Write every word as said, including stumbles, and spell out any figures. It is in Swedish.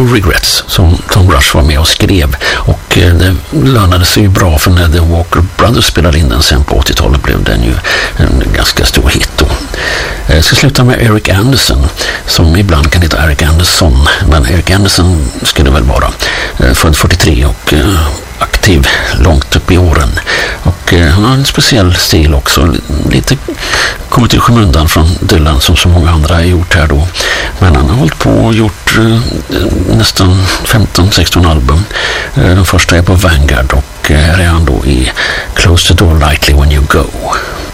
No Regrets som Tom Rush var med och skrev, och det lönade sig ju bra, för när The Walker Brothers spelade in den sen på åttiotalet blev den ju en ganska stor hit då. Jag ska sluta med Eric Anderson, som ibland kan heta Eric Anderson, men Eric Anderson ska det väl vara. Född fyrtiotre och aktiv långt upp i åren, och eh, han har en speciell stil också, lite kommit i skymundan från Dylan som så många andra har gjort här då, men han har hållit på och gjort eh, nästan femton sexton album. Eh, den första är på Vanguard, och eh, här är han då i Close the Door Lightly When You Go.